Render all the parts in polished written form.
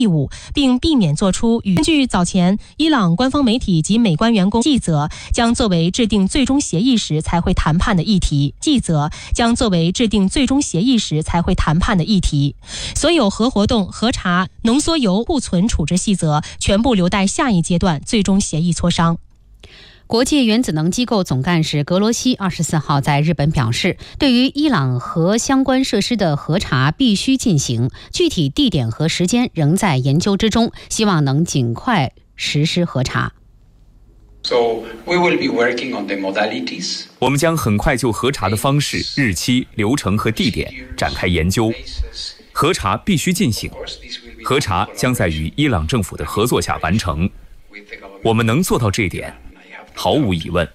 义务，并避免做出根据早前伊朗官方媒体及美官员工记责将作为制定最终协议时才会谈判的议题。所有核活动、核查、浓缩铀库存处置细则全部留待下一阶段最终协议磋商。 国际原子能机构总干事格罗西24号在日本表示，对于伊朗核相关设施的核查必须进行，具体地点和时间仍在研究之中，希望能尽快实施核查。 我们将很快就核查的方式、日期、流程和地点展开研究。核查必须进行，核查将在与伊朗政府的合作下完成。我们能做到这一点，毫无疑问。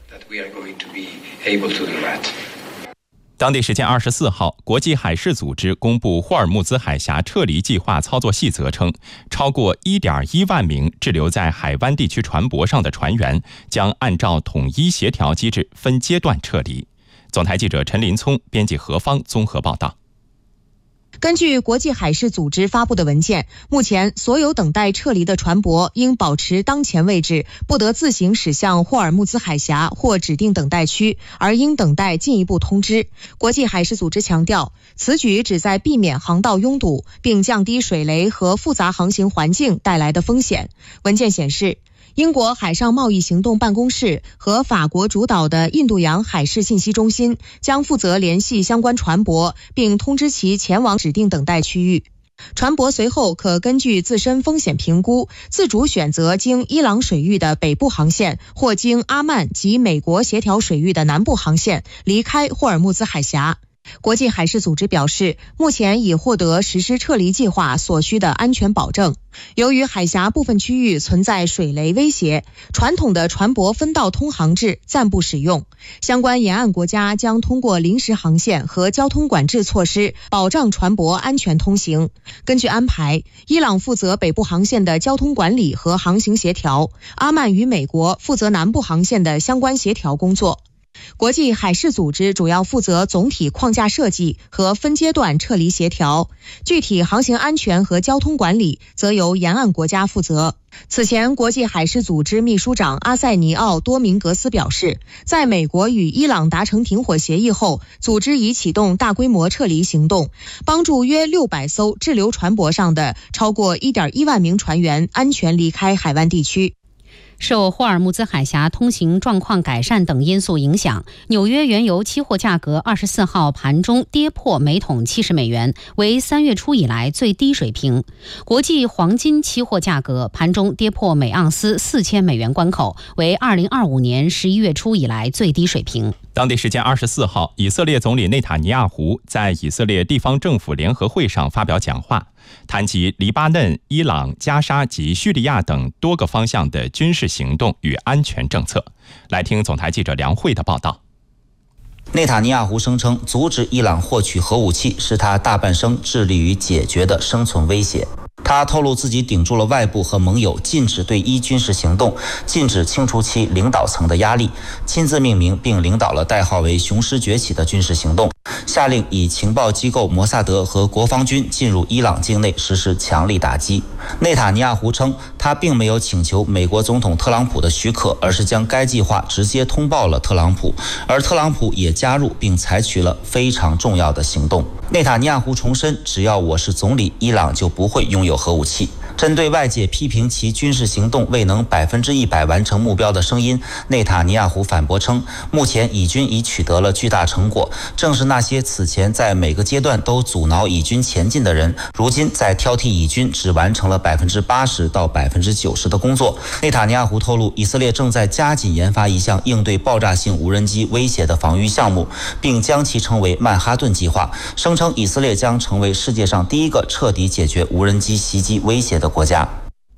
当地时间24号，国际海事组织公布霍尔木兹海峡撤离计划操作细则称，超过 1.1 万名滞留在海湾地区船舶上的船员将按照统一协调机制分阶段撤离。总台记者陈林聪编辑何方综合报道。 根据国际海事组织发布的文件，目前所有等待撤离的船舶应保持当前位置，不得自行驶向霍尔木兹海峡或指定等待区，而应等待进一步通知。国际海事组织强调，此举旨在避免航道拥堵，并降低水雷和复杂航行环境带来的风险。文件显示，英国海上贸易行动办公室和法国主导的印度洋海事信息中心将负责联系相关船舶，并通知其前往指定等待区域。船舶随后可根据自身风险评估，自主选择经伊朗水域的北部航线或经阿曼及美国协调水域的南部航线离开霍尔木兹海峡。国际海事组织表示，目前已获得实施撤离计划所需的安全保证。由于海峡部分区域存在水雷威胁，传统的船舶分道通航制暂不使用。相关沿岸国家将通过临时航线和交通管制措施保障船舶安全通行。根据安排，伊朗负责北部航线的交通管理和航行协调，阿曼与美国负责南部航线的相关协调工作。国际海事组织主要负责总体框架设计和分阶段撤离协调，具体航行安全和交通管理则由沿岸国家负责。此前，国际海事组织秘书长阿塞尼奥·多明格斯表示，在美国与伊朗达成停火协议后，组织已启动大规模撤离行动，帮助约600艘滞留船舶上的超过 1.1 万名船员安全离开海湾地区。 受霍尔木兹海峡通行状况改善等因素影响，纽约原油期货价格24号盘中跌破每桶70美元，为3月初以来最低水平。国际黄金期货价格盘中跌破每盎司4000美元关口，为2025年11月初以来最低水平。 当地时间24号，以色列总理内塔尼亚胡在以色列地方政府联合会上发表讲话，谈及黎巴嫩、伊朗、加沙及叙利亚等多个方向的军事行动与安全政策。来听总台记者梁慧的报道。 内塔尼亚胡声称，阻止伊朗获取核武器是他大半生致力于解决的生存威胁。他透露自己顶住了外部和盟友禁止对伊军事行动、禁止清除其领导层的压力，亲自命名并领导了代号为雄狮崛起的军事行动，下令以情报机构摩萨德和国防军进入伊朗境内实施强力打击。内塔尼亚胡称，他并没有请求美国总统特朗普的许可，而是将该计划直接通报了特朗普，而特朗普也加入并采取了非常重要的行动。内塔尼亚胡重申，只要我是总理，伊朗就不会拥有核武器。针对外界批评其军事行动未能100%完成目标的声音，内塔尼亚胡反驳称，目前以军已取得了巨大成果，正是那些此前在每个阶段都阻挠以军前进的人，如今在挑剔以军只完成了80%到90%的工作。内塔尼亚胡透露，以色列正在加紧研发一项应对爆炸性无人机威胁的防御项目，并将其称为曼哈顿计划，声称以色列将成为世界上第一个彻底解决无人机袭击威胁的国家。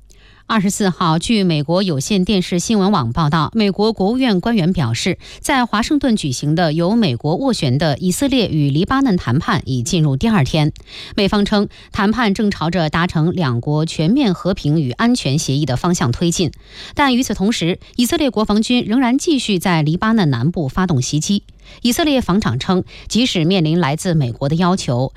24号，据美国有线电视新闻网报道，美国国务院官员表示，在华盛顿举行的由美国斡旋的以色列与黎巴嫩谈判已进入第2天。美方称，谈判正朝着达成两国全面和平与安全协议的方向推进，但与此同时，以色列国防军仍然继续在黎巴嫩南部发动袭击。以色列防长称，即使面临来自美国的要求，